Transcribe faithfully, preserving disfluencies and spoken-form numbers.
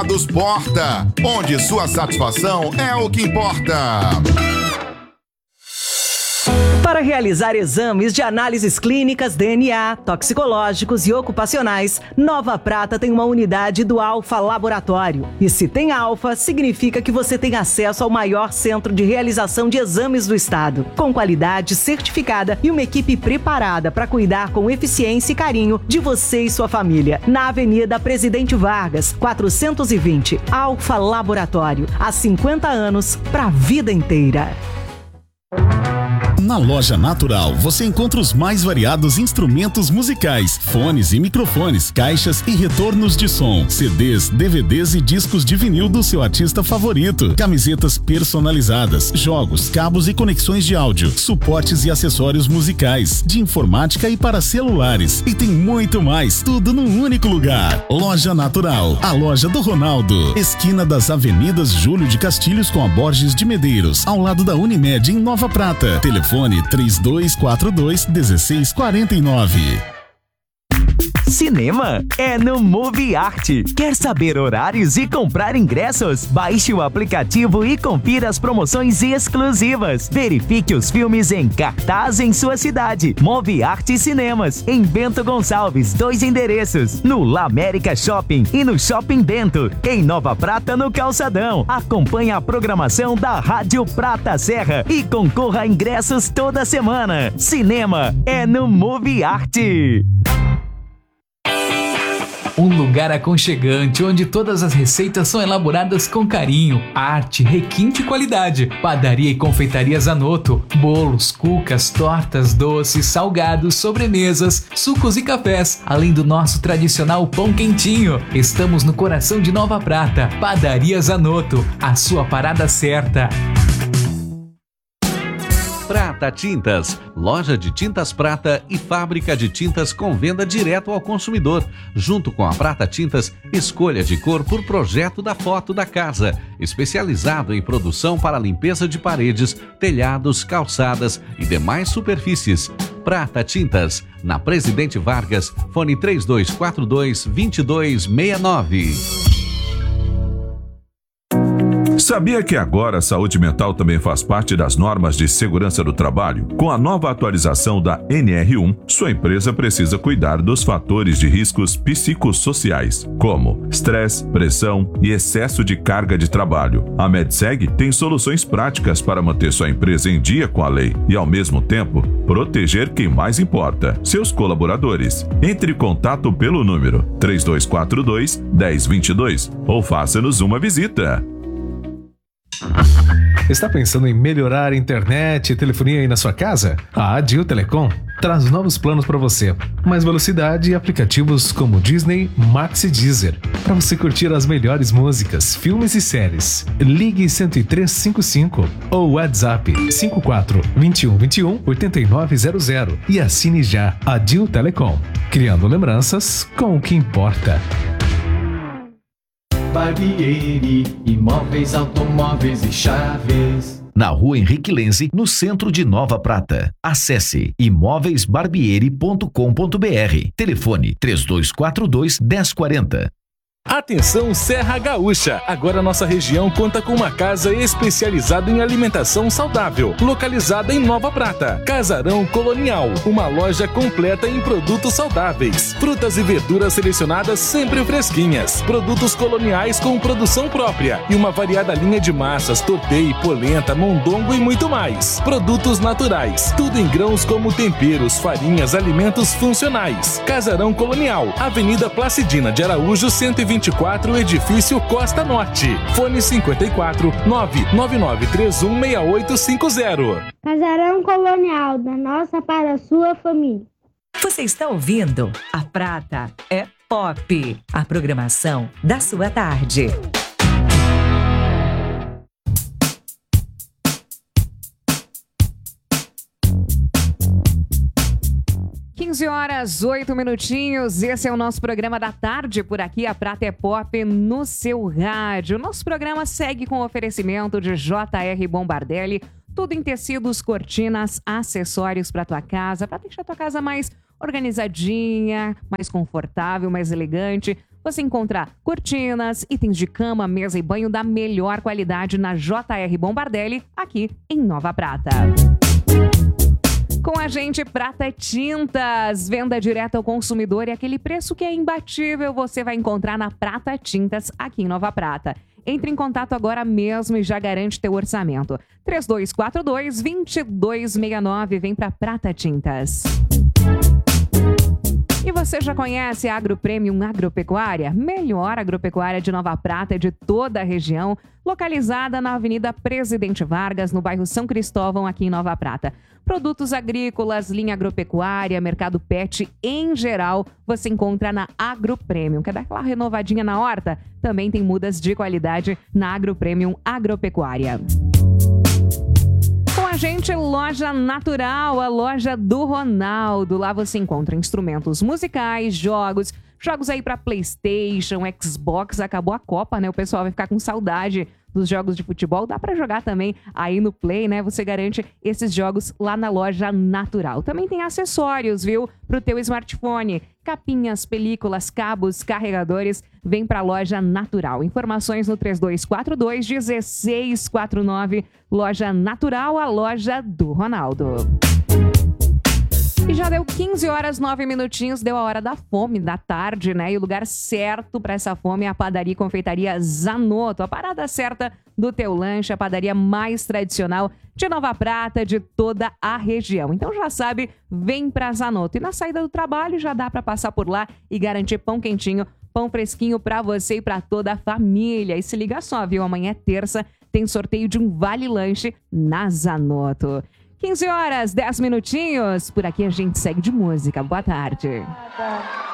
Dos Porta, onde sua satisfação é o que importa. Para realizar exames de análises clínicas, D N A, toxicológicos e ocupacionais, Nova Prata tem uma unidade do Alfa Laboratório. E se tem Alfa, significa que você tem acesso ao maior centro de realização de exames do estado, com qualidade certificada e uma equipe preparada para cuidar com eficiência e carinho de você e sua família. Na Avenida Presidente Vargas, quatrocentos e vinte, Alfa Laboratório. Há cinquenta anos, para a vida inteira. Na Loja Natural, você encontra os mais variados instrumentos musicais, fones e microfones, caixas e retornos de som, C Ds, D V Ds e discos de vinil do seu artista favorito, camisetas personalizadas, jogos, cabos e conexões de áudio, suportes e acessórios musicais, de informática e para celulares. E tem muito mais, tudo num único lugar. Loja Natural, a loja do Ronaldo, esquina das Avenidas Júlio de Castilhos com a Borges de Medeiros, ao lado da Unimed em Nova Prata. Telefone três dois quatro dois, um seis quatro nove. Cinema é no Moviarte. Quer saber horários e comprar ingressos? Baixe o aplicativo e confira as promoções exclusivas. Verifique os filmes em cartaz em sua cidade. Moviarte Cinemas, em Bento Gonçalves, dois endereços, no La América Shopping e no Shopping Bento, em Nova Prata, no Calçadão. Acompanhe a programação da Rádio Prata Serra e concorra a ingressos toda semana. Cinema é no Moviarte. Um lugar aconchegante onde todas as receitas são elaboradas com carinho, arte, requinte e qualidade. Padaria e confeitaria Zanotto, bolos, cucas, tortas, doces, salgados, sobremesas, sucos e cafés, além do nosso tradicional pão quentinho. Estamos no coração de Nova Prata. Padaria Zanotto, a sua parada certa. Prata Tintas, loja de tintas prata e fábrica de tintas com venda direto ao consumidor. Junto com a Prata Tintas, escolha de cor por projeto da foto da casa. Especializado em produção para limpeza de paredes, telhados, calçadas e demais superfícies. Prata Tintas, na Presidente Vargas, fone três dois quatro dois, dois dois seis nove. Sabia que agora a saúde mental também faz parte das normas de segurança do trabalho? Com a nova atualização da N R um, sua empresa precisa cuidar dos fatores de riscos psicossociais, como estresse, pressão e excesso de carga de trabalho. A MedSeg tem soluções práticas para manter sua empresa em dia com a lei e, ao mesmo tempo, proteger quem mais importa, seus colaboradores. Entre em contato pelo número três dois quatro dois, um zero dois dois ou faça-nos uma visita. Está pensando em melhorar a internet e telefonia aí na sua casa? A Adil Telecom traz novos planos para você. Mais velocidade e aplicativos como Disney, Max e Deezer, para você curtir as melhores músicas, filmes e séries. Ligue cento e três cinquenta e cinco ou WhatsApp cinco quatro, dois um dois um, oito nove zero zero e assine já Adil Telecom, criando lembranças com o que importa. Barbieri, imóveis, automóveis e chaves. Na Rua Henrique Lenze, no centro de Nova Prata. Acesse imóveis barbieri ponto com ponto br. Telefone três dois quatro dois, um zero quatro zero. Atenção Serra Gaúcha! Agora nossa região conta com uma casa especializada em alimentação saudável, localizada em Nova Prata. Casarão Colonial, uma loja completa em produtos saudáveis. Frutas e verduras selecionadas sempre fresquinhas. Produtos coloniais com produção própria e uma variada linha de massas, tortei, polenta, mondongo e muito mais. Produtos naturais, tudo em grãos como temperos, farinhas, alimentos funcionais. Casarão Colonial, Avenida Placidina de Araújo, cento e vinte e quatro, Edifício Costa Norte. Fone cinquenta e quatro, nove nove nove três um seis oito cinco zero. Casarão Colonial, da nossa para a sua família. Você está ouvindo? A Prata é Pop, a programação da sua tarde. quinze horas, oito minutinhos. Esse é o nosso programa da tarde por aqui, a Prata é Pop no seu rádio. Nosso programa segue com o oferecimento de J R Bombardelli, tudo em tecidos, cortinas, acessórios para tua casa, para deixar tua casa mais organizadinha, mais confortável, mais elegante. você encontra cortinas, itens de cama, mesa e banho da melhor qualidade na J R Bombardelli, aqui em Nova Prata. Com a gente, Prata Tintas, venda direta ao consumidor e aquele preço que é imbatível você vai encontrar na Prata Tintas aqui em Nova Prata. Entre em contato agora mesmo e já garante teu orçamento. três dois quatro dois, dois dois seis nove, vem pra Prata Tintas. E você já conhece a Agro Premium Agropecuária? Melhor agropecuária de Nova Prata e de toda a região, localizada na Avenida Presidente Vargas, no bairro São Cristóvão, aqui em Nova Prata. Produtos agrícolas, linha agropecuária, mercado pet em geral, você encontra na Agro Premium. Quer dar aquela renovadinha na horta? Também tem mudas de qualidade na Agro Premium Agropecuária. Com a gente, Loja Natural, a loja do Ronaldo. Lá você encontra instrumentos musicais, jogos, jogos aí para PlayStation, Xbox. Acabou a Copa, né? O pessoal vai ficar com saudade dos jogos de futebol. Dá para jogar também aí no Play, né? Você garante esses jogos lá na Loja Natural. Também tem acessórios, viu? Pro teu smartphone. Capinhas, películas, cabos, carregadores. Vem pra Loja Natural. Informações no três dois quatro dois, um seis quatro nove. Loja Natural, a loja do Ronaldo. E já deu quinze horas, nove minutinhos, deu a hora da fome, da tarde, né? E o lugar certo para essa fome é a padaria e confeitaria Zanotto. A parada certa do teu lanche, a padaria mais tradicional de Nova Prata, de toda a região. Então já sabe, vem pra Zanotto. E na saída do trabalho já dá para passar por lá e garantir pão quentinho, pão fresquinho para você e para toda a família. E se liga só, viu? Amanhã é terça, tem sorteio de um vale lanche na Zanotto. quinze horas, dez minutinhos. Por aqui a gente segue de música. Boa tarde.